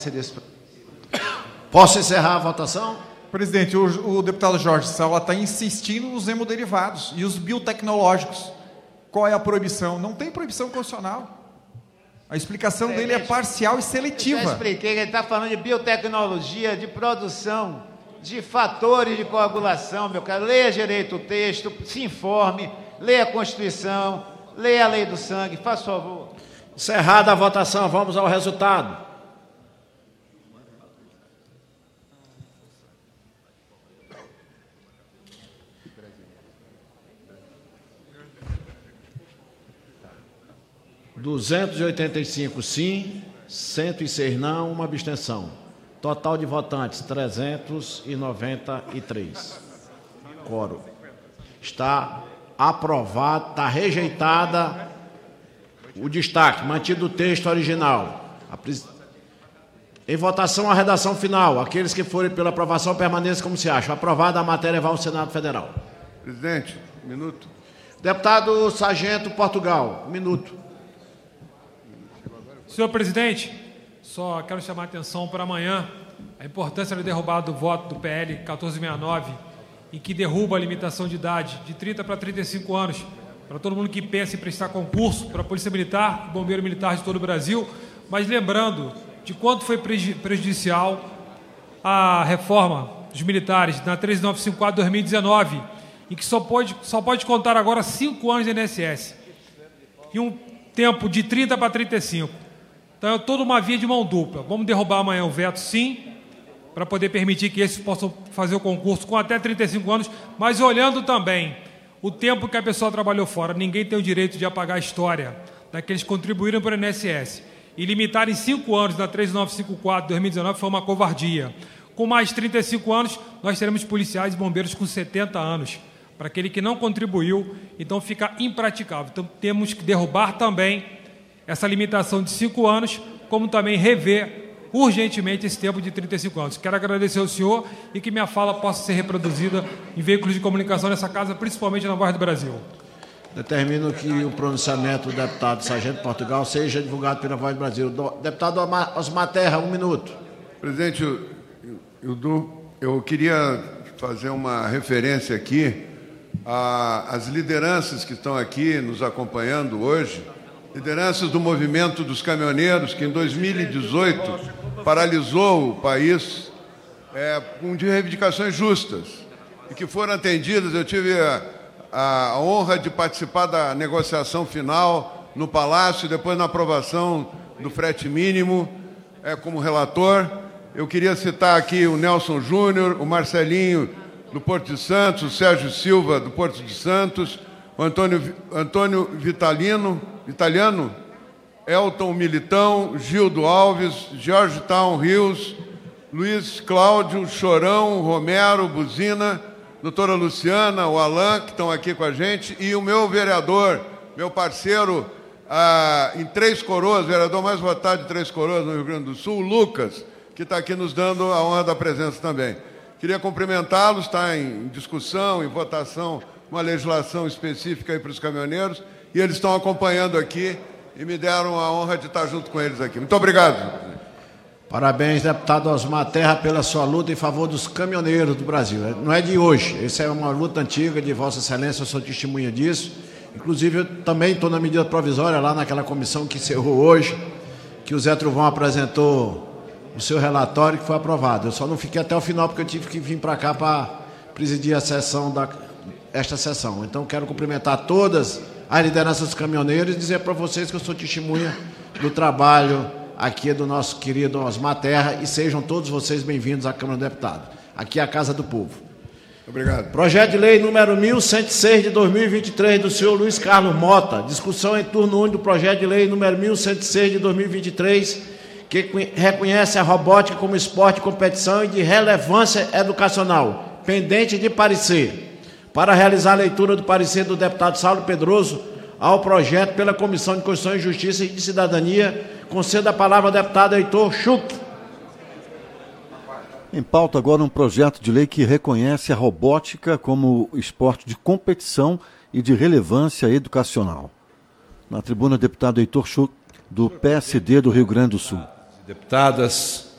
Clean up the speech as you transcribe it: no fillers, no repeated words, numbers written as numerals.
Posso encerrar a votação? Presidente, o deputado Jorge Sala está insistindo nos hemoderivados e os biotecnológicos. Qual é a proibição? Não tem proibição constitucional. A explicação dele é parcial e seletiva. Eu já expliquei que ele está falando de biotecnologia, de produção, de fatores de coagulação, meu caro. Leia direito o texto, se informe, leia a Constituição, leia a lei do sangue, faça favor. Encerrada a votação, vamos ao resultado. (285 sim, 106 não, uma abstenção. Total de votantes, 393. Quórum. Está aprovado, está rejeitada o destaque, mantido o texto original. Em votação, a redação final. Aqueles que forem pela aprovação permaneçam como se acham. Aprovada, a matéria vai ao Senado Federal. Presidente, um minuto. Deputado Sargento Portugal, um minuto. Senhor presidente, só quero chamar a atenção para amanhã a importância da derrubada do voto do PL 1469, em que derruba a limitação de idade de 30 para 35 anos, para todo mundo que pensa em prestar concurso para a Polícia Militar e Bombeiro Militar de todo o Brasil, mas lembrando de quanto foi prejudicial a reforma dos militares na 13954 de 2019, em que só pode contar agora 5 anos de INSS, e um tempo de 30 para 35. Então, é toda uma via de mão dupla. Vamos derrubar amanhã o veto, sim, para poder permitir que esses possam fazer o concurso com até 35 anos, mas olhando também o tempo que a pessoa trabalhou fora. Ninguém tem o direito de apagar a história daqueles que contribuíram para o INSS. E limitar em 5 anos na 13954 de 2019 foi uma covardia. Com mais 35 anos, nós teremos policiais e bombeiros com 70 anos. Para aquele que não contribuiu, então fica impraticável. Então, temos que derrubar também essa limitação de 5 anos, como também rever urgentemente esse tempo de 35 anos. Quero agradecer ao senhor e que minha fala possa ser reproduzida em veículos de comunicação nessa casa, principalmente na Voz do Brasil. Determino que o pronunciamento do deputado Sargento Portugal seja divulgado pela Voz do Brasil. Deputado Osmar Terra, um minuto. Presidente, eu queria fazer uma referência aqui às lideranças que estão aqui nos acompanhando hoje, lideranças do movimento dos caminhoneiros, que em 2018 paralisou o país com reivindicações justas e que foram atendidas. Eu tive a honra de participar da negociação final no Palácio, depois na aprovação do frete mínimo, como relator. Eu queria citar aqui o Nelson Júnior, o Marcelinho do Porto de Santos, o Sérgio Silva do Porto de Santos, o Antônio Vitaliano, Elton Militão, Gildo Alves, Georgetown Rios, Luiz Cláudio, Chorão, Romero, Buzina, doutora Luciana, o Alain, que estão aqui com a gente, e o meu vereador, meu parceiro em Três Coroas, vereador mais votado de Três Coroas no Rio Grande do Sul, o Lucas, que está aqui nos dando a honra da presença também. Queria cumprimentá-los, está em discussão, em votação, uma legislação específica aí para os caminhoneiros, e eles estão acompanhando aqui e me deram a honra de estar junto com eles aqui. Muito obrigado. Parabéns, deputado Osmar Terra, pela sua luta em favor dos caminhoneiros do Brasil. Não é de hoje, essa é uma luta antiga de Vossa Excelência, eu sou testemunha disso. Inclusive, eu também estou na medida provisória lá naquela comissão que encerrou hoje, que o Zé Trovão apresentou o seu relatório, que foi aprovado. Eu só não fiquei até o final porque eu tive que vir para cá para presidir a sessão esta sessão. Então, quero cumprimentar todas as lideranças dos caminhoneiros e dizer para vocês que eu sou testemunha do trabalho aqui do nosso querido Osmar Terra, e sejam todos vocês bem-vindos à Câmara dos Deputados. Aqui é a Casa do Povo. Obrigado. Projeto de lei número 1106 de 2023 do senhor Luiz Carlos Mota. Discussão em turno único do projeto de lei número 1106 de 2023, que reconhece a robótica como esporte de competição e de relevância educacional, pendente de parecer. Para realizar a leitura do parecer do deputado Saulo Pedroso ao projeto pela Comissão de Constituição e Justiça e de Cidadania, concedo a palavra ao deputado Heitor Schuch. Em pauta agora um projeto de lei que reconhece a robótica como esporte de competição e de relevância educacional. Na tribuna, deputado Heitor Schuch, do PSD do Rio Grande do Sul. Deputadas,